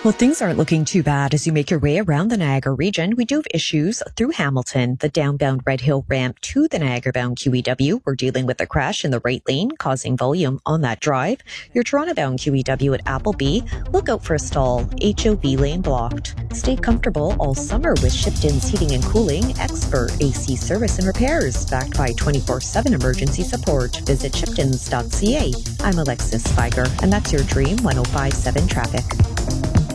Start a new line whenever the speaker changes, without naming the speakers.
Well, things aren't looking too bad as you make your way around the Niagara region. We do have issues through Hamilton. The downbound Red Hill ramp to the Niagara-bound QEW. We're dealing with a crash in the right lane, causing volume on that drive. Your Toronto-bound QEW at Appleby. Look out for a stall. HOV lane blocked. Stay comfortable all summer with Shipton's Heating and Cooling. Expert AC service and repairs. Backed by 24/7 emergency support. Visit shiptons.ca. I'm Alexis Spiger, and that's your Dream 105.7 traffic.